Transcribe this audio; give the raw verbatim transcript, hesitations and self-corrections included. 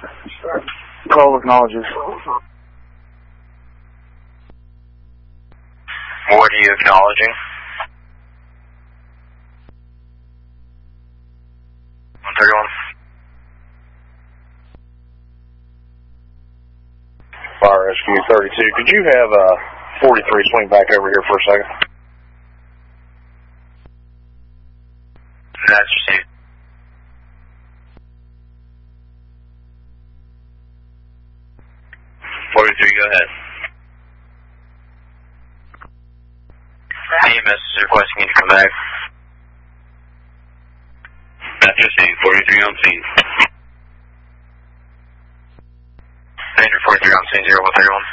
Call acknowledges. What are you acknowledging? one thirty-one. Fire Rescue thirty-two. Could you have uh, forty-three swing back over here for a second? That's received. forty-three, go ahead. E M S is requesting you to come back. That's received. forty-three on scene. Danger forty-three on scene, zero one thirty-one.